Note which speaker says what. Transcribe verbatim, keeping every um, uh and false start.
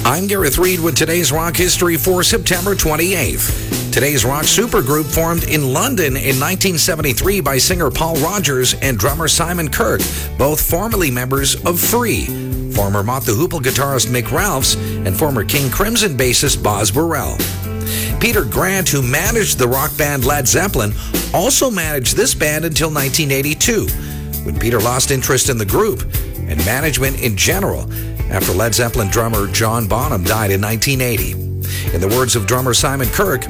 Speaker 1: I'm Gareth Reed with today's rock history for September twenty-eighth. Today's rock supergroup formed in London in nineteen seventy-three by singer Paul Rodgers and drummer Simon Kirke, both formerly members of Free, former Mott the Hoople guitarist Mick Ralphs, and former King Crimson bassist Boz Burrell. Peter Grant, who managed the rock band Led Zeppelin, also managed this band until nineteen eighty-two, when Peter lost interest in the group and management in general after Led Zeppelin drummer John Bonham died in nineteen eighty. In the words of drummer Simon Kirke,